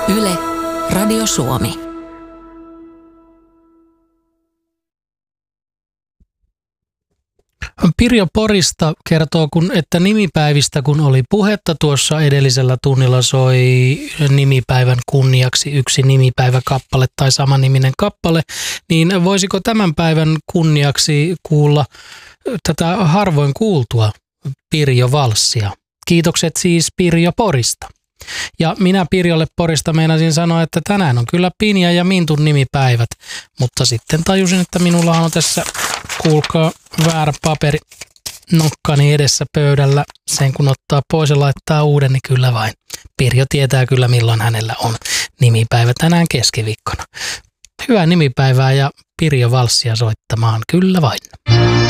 Yle, Radio Suomi. Pirjo Porista kertoo, että nimipäivistä kun oli puhetta tuossa edellisellä tunnilla soi nimipäivän kunniaksi yksi nimipäiväkappale tai samaniminen kappale, niin voisiko tämän päivän kunniaksi kuulla tätä harvoin kuultua Pirjo-valssia? Kiitokset siis Pirjo Porista. Ja minä Pirjolle Porista meinasin sanoa, että tänään on kyllä Pinja ja Mintun nimipäivät, mutta sitten tajusin, että minulla on tässä, kuulkaa, väärä paperi nokkani edessä pöydällä. Sen kun ottaa pois ja laittaa uuden, niin kyllä vain. Pirjo tietää kyllä milloin hänellä on nimipäivä tänään keskiviikkona. Hyvää nimipäivää ja Pirjo-valssia soittamaan, kyllä vain.